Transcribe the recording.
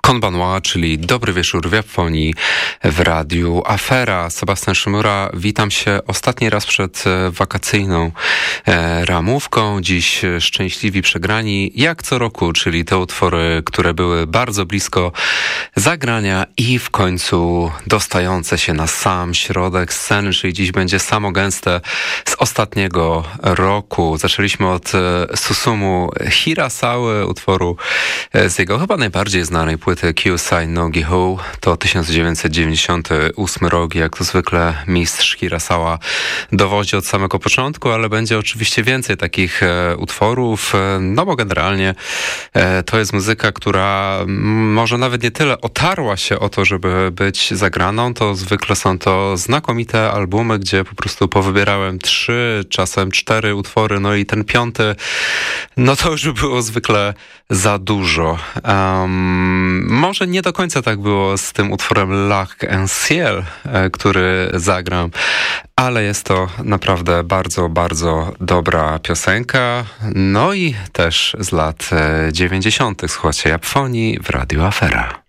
Konbanwa, czyli Dobry Wieczór w Japonii w Radiu Afera. Sebastian Szymura, witam się ostatni raz przed wakacyjną ramówką. Dziś Szczęśliwi Przegrani, jak co roku, czyli te utwory, które były bardzo blisko zagrania i w końcu dostające się na sam środek sceny, czyli dziś będzie samo gęste z ostatniego roku. Zaczęliśmy od Susumu Hirasawy, utworu z jego chyba najbardziej znanej płyty Kyusai no Gihou. To 1998 rok, jak to zwykle mistrz Hirasawa dowodzi od samego początku, ale będzie oczywiście więcej takich utworów, no bo generalnie to jest muzyka, która może nawet nie tyle otarła się o to, żeby być zagraną, to zwykle są to znakomite albumy, gdzie po prostu powybierałem 3, czasem 4 utwory, no i ten 5, no to już było zwykle za dużo. Może nie do końca tak było z tym utworem Lac en Ciel, który zagram, ale jest to naprawdę bardzo, bardzo dobra piosenka. No i też z lat 90. Słuchajcie Japonii w Radiu Afera.